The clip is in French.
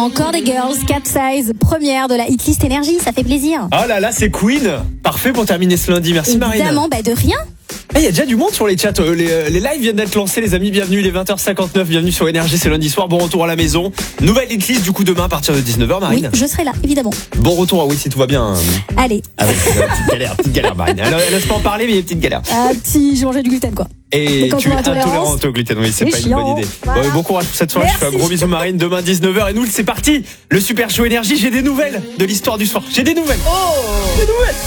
Encore des girls, Capsize, première de la hitlist énergie, ça fait plaisir. Oh là là, c'est Queen. Parfait pour terminer ce lundi. Merci Marine. Évidemment, de rien. Il y a déjà du monde sur les chats. Les lives viennent d'être lancés, les amis. Bienvenue, il est 20h59. Bienvenue sur Énergie, c'est lundi soir. Bon retour à la maison. Nouvelle hitlist du coup demain à partir de 19h, Marine. Oui, je serai là, évidemment. Bon retour à oui, si tout va bien. Allez. Avec petite galère, Marine. Alors, laisse pas en parler, mais il y a une petite galère. J'ai mangé du gluten, quoi. Et quand tu on es a intolérant au gluten, oui, c'est pas chiant. une bonne idée. Voilà. Bon courage pour cette soirée. Je fais un gros bisou, Marine. Demain 19h et nous, c'est parti. Le super show Énergie. J'ai des nouvelles de l'histoire du soir. J'ai des nouvelles. Des nouvelles.